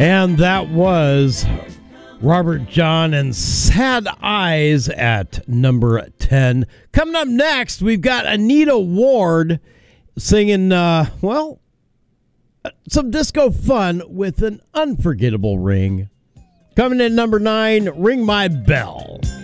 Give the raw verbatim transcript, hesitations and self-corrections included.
And that was Robert John and Sad Eyes at number ten. Coming up next, we've got Anita Ward singing, uh, well, some disco fun with an unforgettable ring. Coming in number nine, Ring My Bell.